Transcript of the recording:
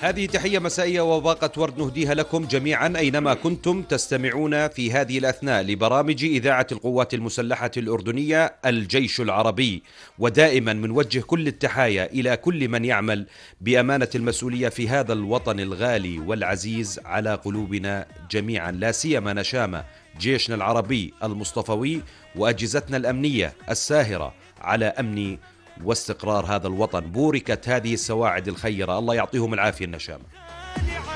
هذه تحية مسائية وباقة ورد نهديها لكم جميعا أينما كنتم تستمعون في هذه الأثناء لبرامج إذاعة القوات المسلحة الأردنية الجيش العربي. ودائما منوجه كل التحايا إلى كل من يعمل بأمانة المسؤولية في هذا الوطن الغالي والعزيز على قلوبنا جميعا، لا سيما نشامة جيشنا العربي المصطفوي وأجهزتنا الأمنية الساهرة على أمن واستقرار هذا الوطن. بوركت هذه السواعد الخيرة، الله يعطيهم العافية النشامة.